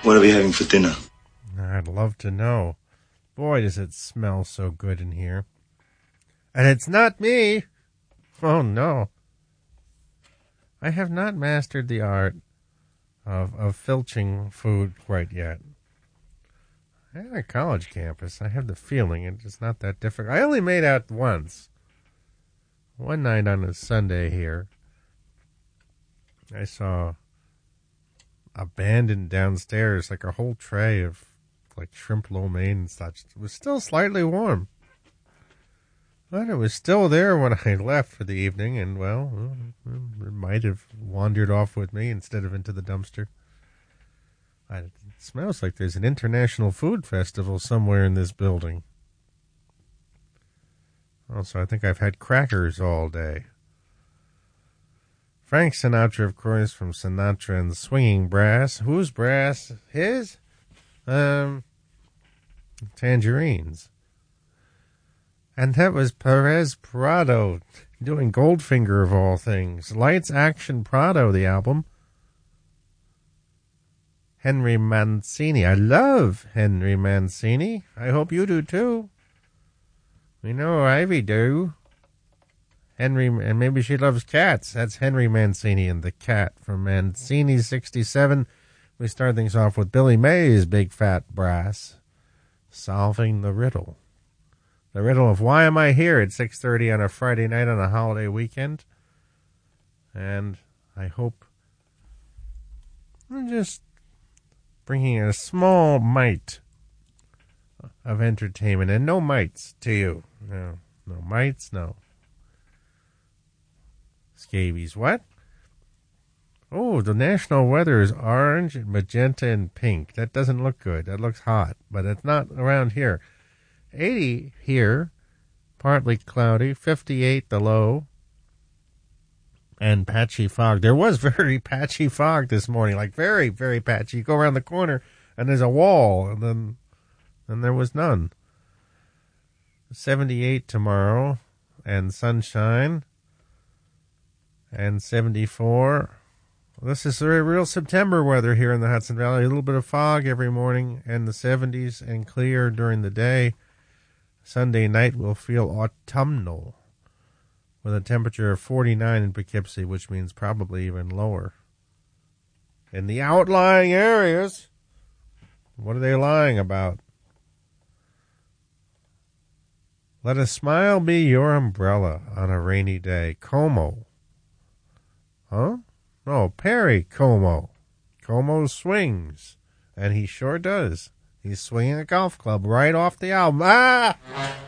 What are we having for dinner? I'd love to know. Boy, does it smell so good in here. And it's not me. Oh, no. I have not mastered the art of filching food quite yet. On a college campus, I have the feeling it's not that difficult. I only made out once. One night on a Sunday here, I saw abandoned downstairs, like a whole tray of like shrimp lo mein and such. It was still slightly warm. But it was still there when I left for the evening, and, well, it might have wandered off with me instead of into the dumpster. It smells like there's an international food festival somewhere in this building. Also, I think I've had crackers all day. Frank Sinatra, of course, from Sinatra and the Swinging Brass. Whose brass? His? Tangerines. And that was Perez Prado doing Goldfinger of all things. Lights, Action, Prado, the album. Henry Mancini. I love Henry Mancini. I hope you do too. We know Ivy do. Henry, and maybe she loves cats. That's Henry Mancini and the Cat from Mancini 67. We start things off with Billy Mays' Big Fat Brass, Solving the Riddle. The riddle of why am I here at 6:30 on a Friday night on a holiday weekend. And I hope I'm just bringing a small mite of entertainment, and no mites to you. No mites, no scabies. What? Oh, the national weather is orange, magenta, and pink. That doesn't look good. That looks hot, but it's not around here. 80 here, partly cloudy, 58 the low, and patchy fog. There was very patchy fog this morning, like very, very patchy. You go around the corner, and there's a wall, and then there was none. 78 tomorrow, and sunshine, and 74. This is real September weather here in the Hudson Valley. A little bit of fog every morning, and the 70s, and clear during the day. Sunday night will feel autumnal, with a temperature of 49 in Poughkeepsie, which means probably even lower. In the outlying areas, what are they lying about? Let a smile be your umbrella on a rainy day. Como. Huh? No, Perry Como. Como swings, and he sure does. He's swinging a golf club right off the album. Ah!